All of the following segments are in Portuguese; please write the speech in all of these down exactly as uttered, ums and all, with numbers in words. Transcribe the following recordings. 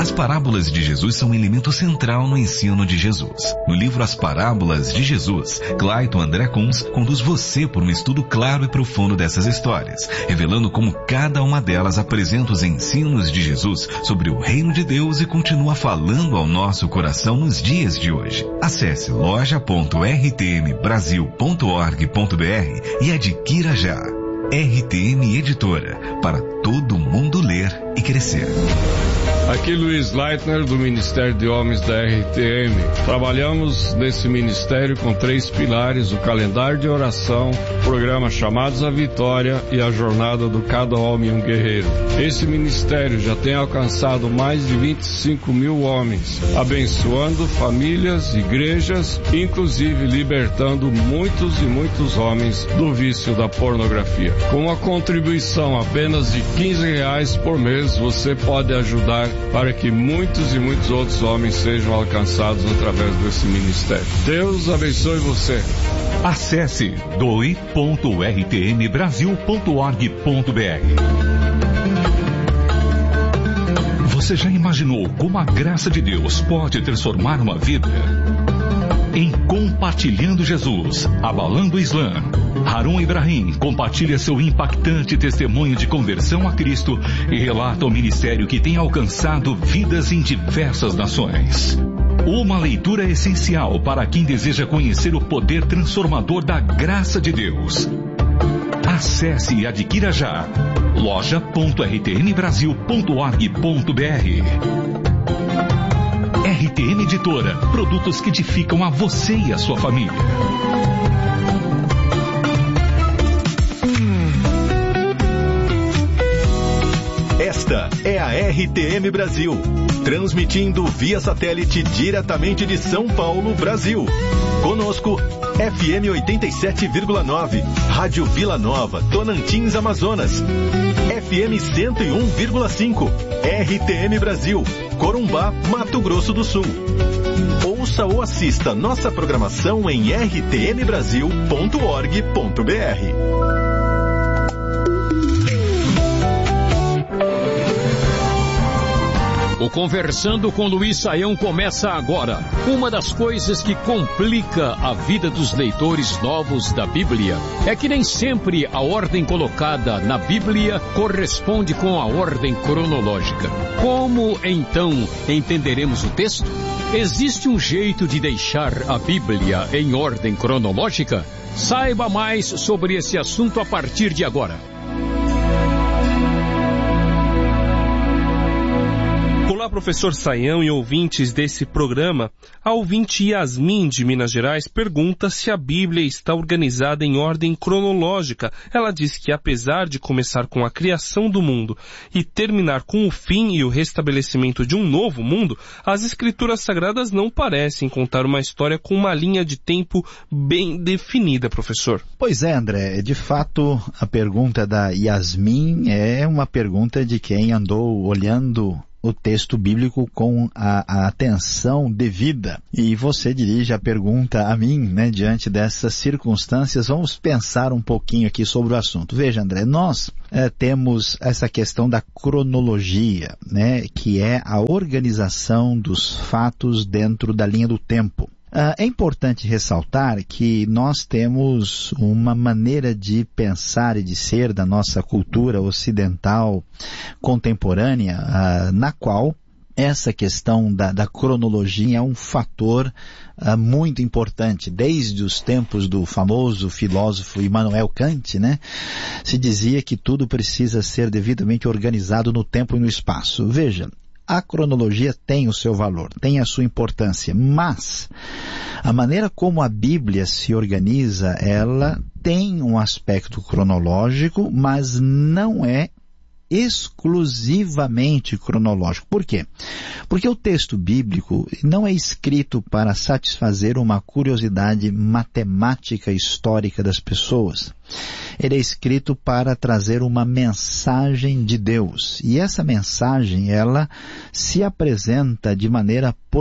As parábolas de Jesus são um elemento central no ensino de Jesus. No livro As Parábolas de Jesus, Clayton André Kunz conduz você por um estudo claro e profundo dessas histórias, revelando como cada uma delas apresenta os ensinos de Jesus sobre o reino de Deus e continua falando ao nosso coração nos dias de hoje. Acesse loja ponto r t m brasil ponto org ponto b r e adquira já. R T M Editora, para todo mundo ler e crescer. Aqui Luiz Leitner, do Ministério de Homens da R T M. Trabalhamos nesse ministério com três pilares: o calendário de oração, o programa Chamados à Vitória e a jornada do Cada Homem um Guerreiro. Esse ministério já tem alcançado mais de vinte e cinco mil homens, abençoando famílias, igrejas, inclusive libertando muitos e muitos homens do vício da pornografia. Com uma contribuição apenas de quinze reais por mês, você pode ajudar para que muitos e muitos outros homens sejam alcançados através desse ministério. Deus abençoe você. Acesse doe ponto r t m brasil ponto org ponto b r. Você já imaginou como a graça de Deus pode transformar uma vida? Em Compartilhando Jesus, Abalando o Islã, Harun Ibrahim compartilha seu impactante testemunho de conversão a Cristo e relata o ministério que tem alcançado vidas em diversas nações. Uma leitura essencial para quem deseja conhecer o poder transformador da graça de Deus. Acesse e adquira já loja ponto r t m brasil ponto org ponto b r. R T M Editora, produtos que edificam a você e a sua família. Esta é a R T M Brasil, transmitindo via satélite diretamente de São Paulo, Brasil. Conosco, F M oitenta e sete vírgula nove, Rádio Vila Nova, Tonantins, Amazonas. F M cento e um vírgula cinco, R T M Brasil, Corumbá, Mato Grosso do Sul. Ouça ou assista nossa programação em r t m brasil ponto org ponto b r. O Conversando com Luiz Saião começa agora. Uma das coisas que complica a vida dos leitores novos da Bíblia é que nem sempre a ordem colocada na Bíblia corresponde com a ordem cronológica. Como, então, entenderemos o texto? Existe um jeito de deixar a Bíblia em ordem cronológica? Saiba mais sobre esse assunto a partir de agora. Olá, professor Saião e ouvintes desse programa. A ouvinte Yasmin, de Minas Gerais, pergunta se a Bíblia está organizada em ordem cronológica. Ela diz que, apesar de começar com a criação do mundo e terminar com o fim e o restabelecimento de um novo mundo, as Escrituras Sagradas não parecem contar uma história com uma linha de tempo bem definida, professor. Pois é, André. De fato, a pergunta da Yasmin é uma pergunta de quem andou olhando o texto bíblico com a, a atenção devida. E você dirige a pergunta a mim, né, diante dessas circunstâncias. Vamos pensar um pouquinho aqui sobre o assunto. Veja, André, nós é, temos essa questão da cronologia, né, que é a organização dos fatos dentro da linha do tempo. Uh, é importante ressaltar que nós temos uma maneira de pensar e de ser da nossa cultura ocidental contemporânea, uh, na qual essa questão da, da cronologia é um fator uh, muito importante. Desde os tempos do famoso filósofo Immanuel Kant, né, se dizia que tudo precisa ser devidamente organizado no tempo e no espaço. Veja, a cronologia tem o seu valor, tem a sua importância, mas a maneira como a Bíblia se organiza, ela tem um aspecto cronológico, mas não é exclusivamente cronológico. Por quê? Porque o texto bíblico não é escrito para satisfazer uma curiosidade matemática histórica das pessoas. Ele é escrito para trazer uma mensagem de Deus. E essa mensagem, ela se apresenta de maneira polifônica.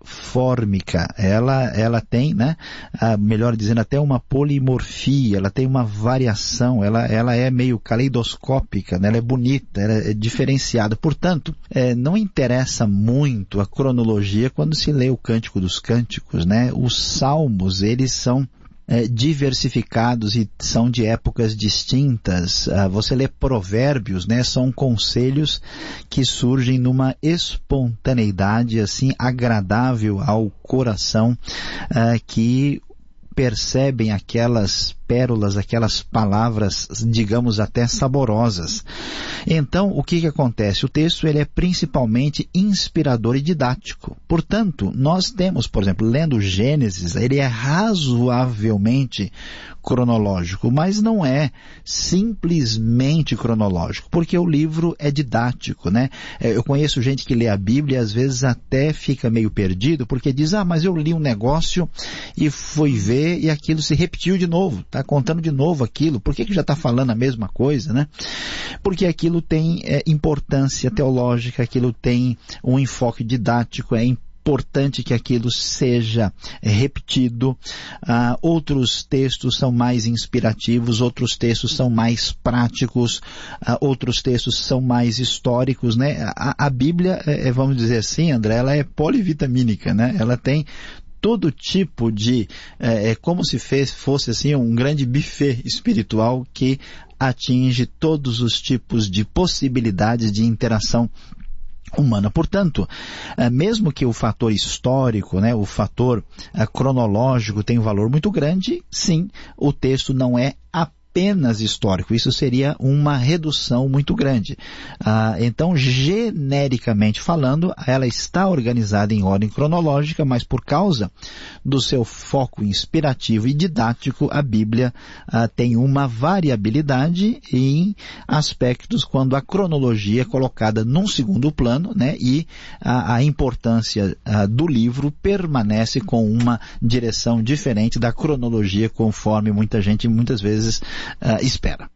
polifórmica, ela, ela tem, né, a, melhor dizendo, até uma polimorfia, ela tem uma variação, ela, ela é meio caleidoscópica, né, ela é bonita, ela é diferenciada. Portanto, é, não interessa muito a cronologia quando se lê o Cântico dos Cânticos, né? Os salmos, eles são É, diversificados e são de épocas distintas. Ah, você lê Provérbios, né? São conselhos que surgem numa espontaneidade assim agradável ao coração, ah, que percebem aquelas pérolas, aquelas palavras, digamos até saborosas. Então, o que que acontece? O texto ele é principalmente inspirador e didático. Portanto, nós temos, por exemplo, lendo Gênesis, ele é razoavelmente cronológico, mas não é simplesmente cronológico, porque o livro é didático, né? Eu conheço gente que lê a Bíblia e às vezes até fica meio perdido, porque diz, ah, mas eu li um negócio e fui ver e aquilo se repetiu de novo, está contando de novo aquilo, por que que já está falando a mesma coisa, né? Porque aquilo tem é, importância teológica, aquilo tem um enfoque didático, é importante. importante que aquilo seja repetido. Ah, outros textos são mais inspirativos, outros textos são mais práticos, ah, outros textos são mais históricos, né? A, a Bíblia, é, vamos dizer assim, André, ela é polivitamínica, né? Ela tem todo tipo de, é, é como se fez, fosse assim um grande buffet espiritual que atinge todos os tipos de possibilidades de interação humana. Portanto, mesmo que o fator histórico, né, o fator cronológico tenha um valor muito grande, sim, o texto não é apenas histórico. Isso seria uma redução muito grande. Ah, então, genericamente falando, ela está organizada em ordem cronológica, mas por causa do seu foco inspirativo e didático, a Bíblia ah, tem uma variabilidade em aspectos quando a cronologia é colocada num segundo plano, né, e a, a importância ah, do livro permanece com uma direção diferente da cronologia, conforme muita gente muitas vezes Uh, espera.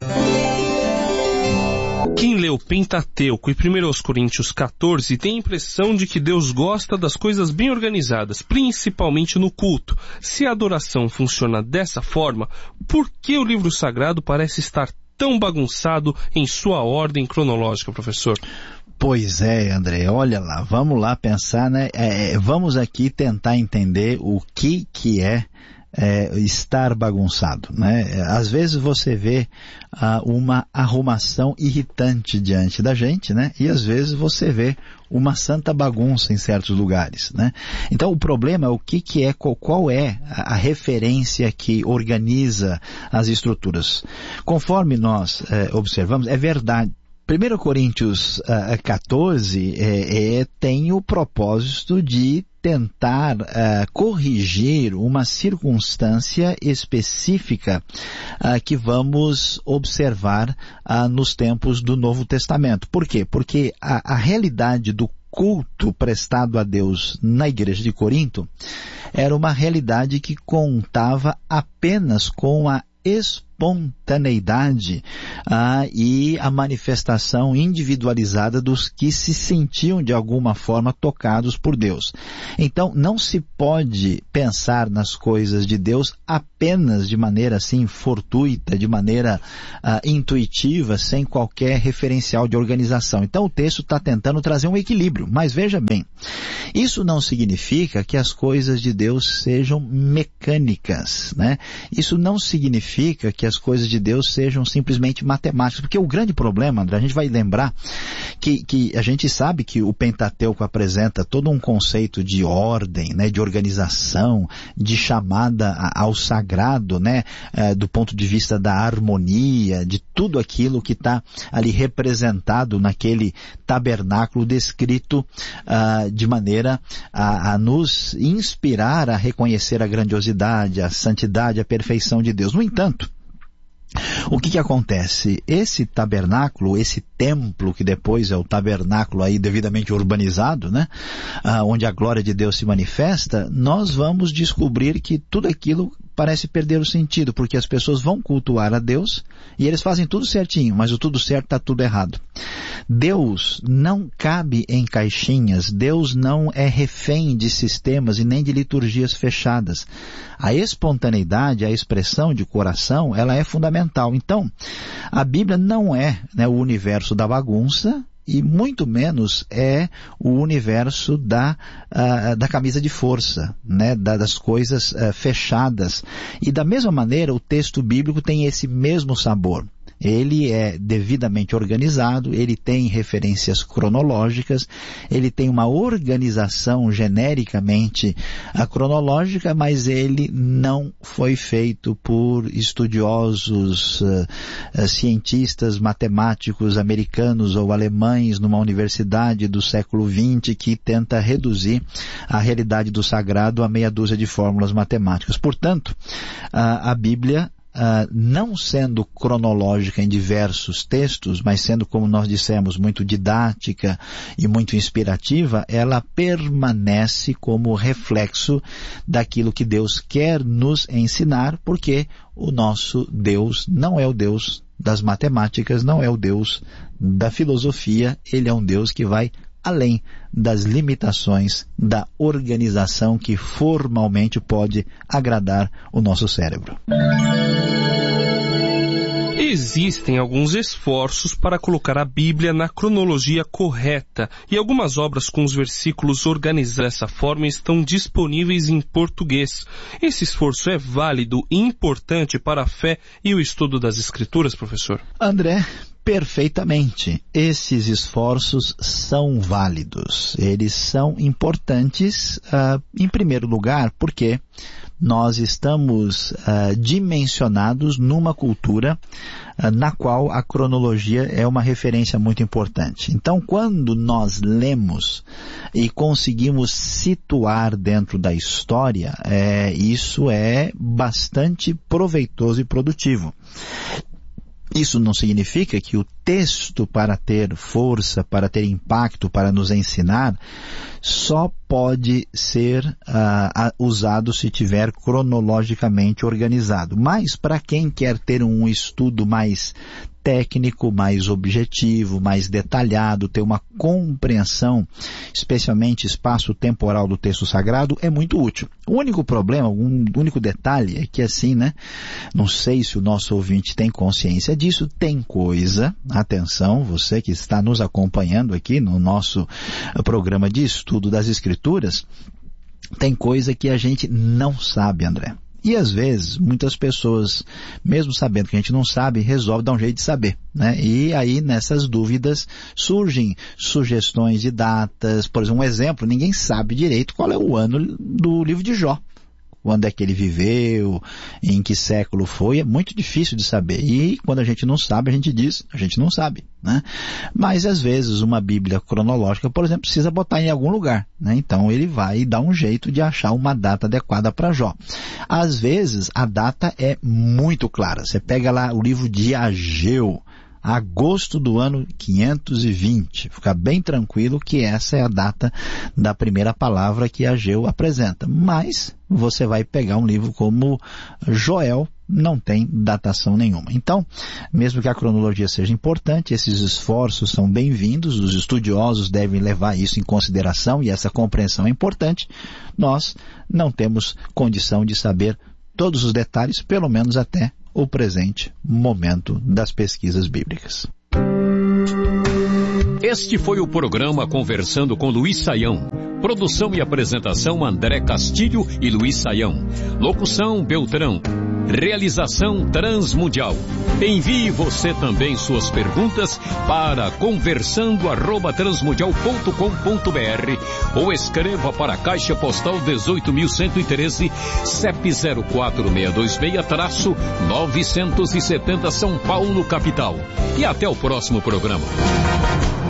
Quem lê o Pentateuco e primeiro Coríntios quatorze tem a impressão de que Deus gosta das coisas bem organizadas, principalmente no culto. Se a adoração funciona dessa forma, por que o livro sagrado parece estar tão bagunçado em sua ordem cronológica, professor? Pois é, André, olha lá, vamos lá pensar, né? É, vamos aqui tentar entender o que que é É, estar bagunçado, né? Às vezes você vê ah, uma arrumação irritante diante da gente, né? E às vezes você vê uma santa bagunça em certos lugares, né? Então o problema é o que que é, qual, qual é a, a referência que organiza as estruturas. Conforme nós eh, observamos, é verdade. primeiro Coríntios uh, quatorze é, é, tem o propósito de tentar uh, corrigir uma circunstância específica uh, que vamos observar uh, nos tempos do Novo Testamento. Por quê? Porque a, a realidade do culto prestado a Deus na igreja de Corinto era uma realidade que contava apenas com a espontaneidade ah, e a manifestação individualizada dos que se sentiam de alguma forma tocados por Deus. Então, não se pode pensar nas coisas de Deus apenas de maneira assim fortuita, de maneira ah, intuitiva, sem qualquer referencial de organização. Então, o texto está tentando trazer um equilíbrio, mas veja bem, isso não significa que as coisas de Deus sejam mecânicas, né? Isso não significa que as coisas de Deus sejam simplesmente matemáticas, porque o grande problema, André, a gente vai lembrar que, que a gente sabe que o Pentateuco apresenta todo um conceito de ordem, né, de organização, de chamada ao sagrado, né, é, do ponto de vista da harmonia, de tudo aquilo que está ali representado naquele tabernáculo descrito uh, de maneira a, a nos inspirar a reconhecer a grandiosidade, a santidade, a perfeição de Deus. No entanto, o que que acontece? Esse tabernáculo, esse templo, que depois é o tabernáculo aí devidamente urbanizado, né? Ah, onde a glória de Deus se manifesta, nós vamos descobrir que tudo aquilo parece perder o sentido, porque as pessoas vão cultuar a Deus e eles fazem tudo certinho, mas o tudo certo está tudo errado. Deus não cabe em caixinhas, Deus não é refém de sistemas e nem de liturgias fechadas. A espontaneidade, a expressão de coração, ela é fundamental. Então, a Bíblia não é, né, o universo da bagunça, e muito menos é o universo da, uh, da camisa de força, né, da, das coisas uh, fechadas. E da mesma maneira, o texto bíblico tem esse mesmo sabor. Ele é devidamente organizado, ele tem referências cronológicas, ele tem uma organização genericamente cronológica, mas ele não foi feito por estudiosos, uh, uh, cientistas, matemáticos americanos ou alemães numa universidade do século vinte que tenta reduzir a realidade do sagrado a meia dúzia de fórmulas matemáticas. Portanto, a, a Bíblia, Uh, não sendo cronológica em diversos textos, mas sendo, como nós dissemos, muito didática e muito inspirativa, ela permanece como reflexo daquilo que Deus quer nos ensinar, porque o nosso Deus não é o Deus das matemáticas, não é o Deus da filosofia, ele é um Deus que vai além das limitações da organização que formalmente pode agradar o nosso cérebro. Existem alguns esforços para colocar a Bíblia na cronologia correta e algumas obras com os versículos organizados dessa forma estão disponíveis em português. Esse esforço é válido e importante para a fé e o estudo das Escrituras, professor? André, perfeitamente. Esses esforços são válidos. Eles são importantes, uh, em primeiro lugar, porque nós estamos uh, dimensionados numa cultura uh, na qual a cronologia é uma referência muito importante. Então, quando nós lemos e conseguimos situar dentro da história, é, isso é bastante proveitoso e produtivo. Isso não significa que o texto, para ter força, para ter impacto, para nos ensinar, só pode ser uh, usado se tiver cronologicamente organizado. Mas para quem quer ter um estudo mais técnico, mais objetivo, mais detalhado, ter uma compreensão, especialmente espaço-temporal do texto sagrado, é muito útil. O único problema, o um, único detalhe é que assim, né, não sei se o nosso ouvinte tem consciência disso, tem coisa, atenção, você que está nos acompanhando aqui no nosso programa de estudo das Escrituras, tem coisa que a gente não sabe, André. E às vezes, muitas pessoas, mesmo sabendo que a gente não sabe, resolvem dar um jeito de saber, né? E aí, nessas dúvidas, surgem sugestões de datas. Por exemplo, um exemplo, ninguém sabe direito qual é o ano do livro de Jó. Quando é que ele viveu, em que século foi, é muito difícil de saber. E quando a gente não sabe, a gente diz, a gente não sabe, né? Mas às vezes uma Bíblia cronológica, por exemplo, precisa botar em algum lugar, né? Então ele vai dar um jeito de achar uma data adequada para Jó. Às vezes a data é muito clara. Você pega lá o livro de Ageu, agosto do ano quinhentos e vinte. Fica bem tranquilo que essa é a data da primeira palavra que Ageu apresenta. Mas você vai pegar um livro como Joel, não tem datação nenhuma. Então, mesmo que a cronologia seja importante, esses esforços são bem-vindos, os estudiosos devem levar isso em consideração e essa compreensão é importante. Nós não temos condição de saber todos os detalhes, pelo menos até o presente momento das pesquisas bíblicas. Este foi o programa Conversando com Luiz Saião. Produção e apresentação André Castilho e Luiz Saião. Locução Beltrão. Realização Transmundial. Envie você também suas perguntas para conversando arroba transmundial ponto com ponto br ou escreva para a Caixa Postal dezoito mil cento e treze, C E P zero quatro seis dois seis, novecentos e setenta São Paulo, capital. E até o próximo programa.